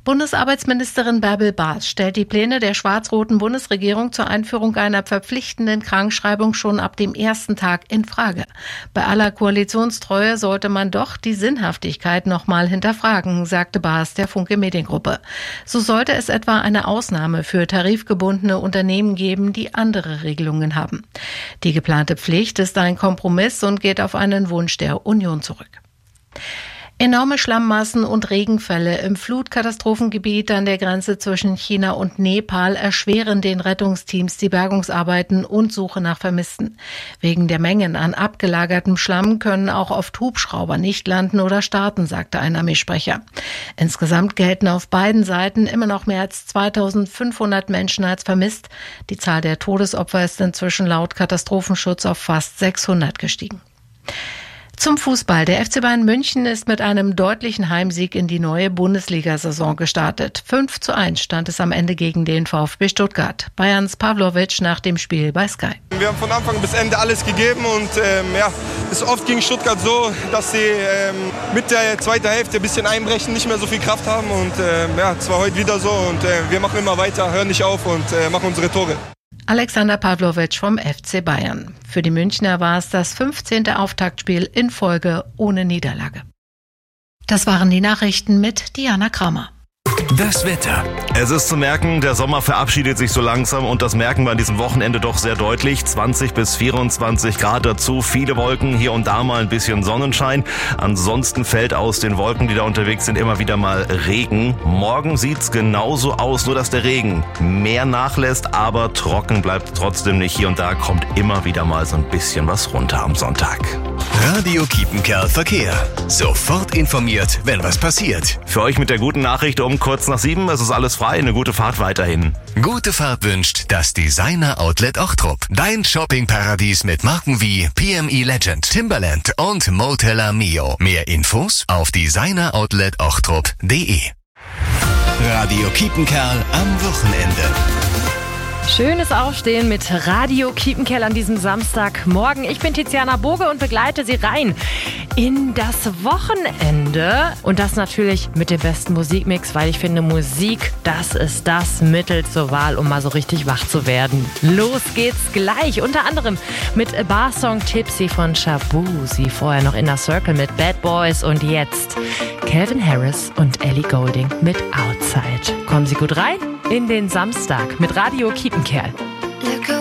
Bundesarbeitsministerin Bärbel Bas stellt die Pläne der schwarz-roten Bundesregierung zur Einführung einer verpflichtenden Krankschreibung schon ab dem ersten Tag in Frage. Bei aller Koalitionstreue sollte man doch die Sinnhaftigkeit nochmal hinterfragen, sagte Bas der Funke Mediengruppe. So sollte es etwa eine Ausnahme für tarifgebundene Unternehmen geben, die andere Regelungen haben. Die geplante Pflicht ist ein Kompromiss und geht auf einen Wunsch der Union zurück. Enorme Schlammmassen und Regenfälle im Flutkatastrophengebiet an der Grenze zwischen China und Nepal erschweren den Rettungsteams die Bergungsarbeiten und Suche nach Vermissten. Wegen der Mengen an abgelagertem Schlamm können auch oft Hubschrauber nicht landen oder starten, sagte ein Armeesprecher. Insgesamt gelten auf beiden Seiten immer noch mehr als 2500 Menschen als vermisst. Die Zahl der Todesopfer ist inzwischen laut Katastrophenschutz auf fast 600 gestiegen. Zum Fußball. Der FC Bayern München ist mit einem deutlichen Heimsieg in die neue Bundesliga-Saison gestartet. 5:1 stand es am Ende gegen den VfB Stuttgart. Bayerns Pavlovic nach dem Spiel bei Sky. Wir haben von Anfang bis Ende alles gegeben und es ist oft gegen Stuttgart so, dass sie mit der zweiten Hälfte ein bisschen einbrechen, nicht mehr so viel Kraft haben und es war heute wieder so und wir machen immer weiter, hören nicht auf und machen unsere Tore. Alexander Pavlovic vom FC Bayern. Für die Münchner war es das 15. Auftaktspiel in Folge ohne Niederlage. Das waren die Nachrichten mit Diana Kramer. Das Wetter. Es ist zu merken, der Sommer verabschiedet sich so langsam und das merken wir an diesem Wochenende doch sehr deutlich. 20 bis 24 Grad dazu, viele Wolken, hier und da mal ein bisschen Sonnenschein. Ansonsten fällt aus den Wolken, die da unterwegs sind, immer wieder mal Regen. Morgen sieht's genauso aus, nur dass der Regen mehr nachlässt, aber trocken bleibt trotzdem nicht. Hier und da kommt immer wieder mal so ein bisschen was runter am Sonntag. Radio Kiepenkerl Verkehr. Sofort informiert, wenn was passiert. Für euch mit der guten Nachricht um kurz nach 7, es ist alles frei, eine gute Fahrt weiterhin. Gute Fahrt wünscht das Designer Outlet Ochtrup. Dein Shoppingparadies mit Marken wie PME Legend, Timberland und Motella Mio. Mehr Infos auf designeroutletOchtrup.de. Radio Kiepenkerl am Wochenende. Schönes Aufstehen mit Radio Kiepenkerl an diesem Samstagmorgen. Ich bin Tiziana Boge und begleite Sie rein in das Wochenende. Und das natürlich mit dem besten Musikmix, weil ich finde, Musik, das ist das Mittel zur Wahl, um mal so richtig wach zu werden. Los geht's gleich. Unter anderem mit Barsong Tipsy von Shabuzi. Vorher noch Inner Circle mit Bad Boys. Und jetzt Calvin Harris und Ellie Goulding mit Outside. Kommen Sie gut rein in den Samstag mit Radio Kiepenkerl.